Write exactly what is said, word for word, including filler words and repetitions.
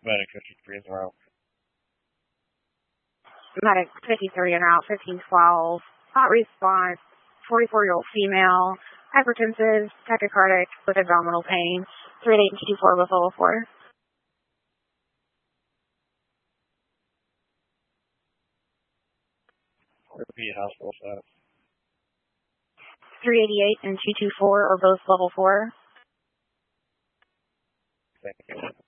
Medic fifty-three is around. Medic fifty-three en route, fifteen twelve. Hot response, forty-four-year-old female, hypertensive, tachycardic with abdominal pain, three eight two four with level four. Repeat hospital status. three eighty-eight and two two four are both level four. Thank you.